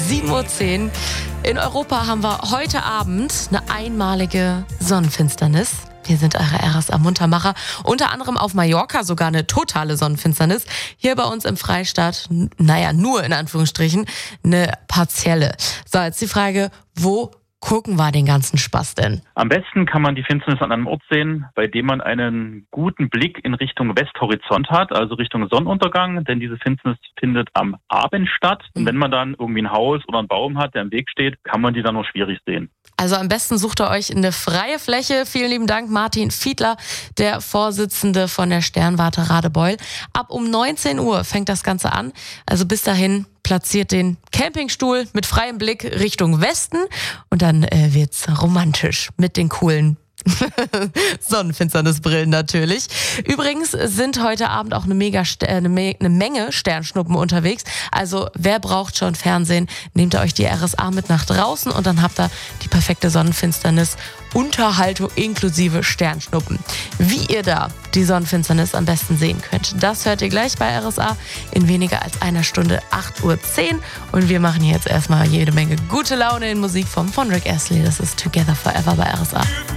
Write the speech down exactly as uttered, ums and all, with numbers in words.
sieben Uhr zehn. In Europa haben wir heute Abend eine einmalige Sonnenfinsternis. Wir sind eure R S A-Muntermacher. Unter anderem auf Mallorca sogar eine totale Sonnenfinsternis. Hier bei uns im Freistaat, n- naja, nur in Anführungsstrichen, eine partielle. So, jetzt die Frage, wo gucken wir den ganzen Spaß denn? Am besten kann man die Finsternis an einem Ort sehen, bei dem man einen guten Blick in Richtung Westhorizont hat, also Richtung Sonnenuntergang, denn diese Finsternis findet am Abend statt. Und wenn man dann irgendwie ein Haus oder einen Baum hat, der im Weg steht, kann man die dann nur schwierig sehen. Also am besten sucht ihr euch eine freie Fläche. Vielen lieben Dank, Martin Fiedler, der Vorsitzende von der Sternwarte Radebeul. Ab um neunzehn Uhr fängt das Ganze an. Also bis dahin platziert den Campingstuhl mit freiem Blick Richtung Westen und dann äh, wird's romantisch mit den coolen Sonnenfinsternisbrillen natürlich. Übrigens sind heute Abend auch eine, mega St- äh, eine, Me- eine Menge Sternschnuppen unterwegs. Also wer braucht schon Fernsehen, nehmt ihr euch die R S A mit nach draußen und dann habt ihr die perfekte Sonnenfinsternis. Unterhaltung inklusive Sternschnuppen. Wie ihr da die Sonnenfinsternis am besten sehen könnt, das hört ihr gleich bei R S A in weniger als einer Stunde, acht Uhr zehn. Und wir machen hier jetzt erstmal jede Menge gute Laune in Musik vom von Rick Astley. Das ist Together Forever bei R S A.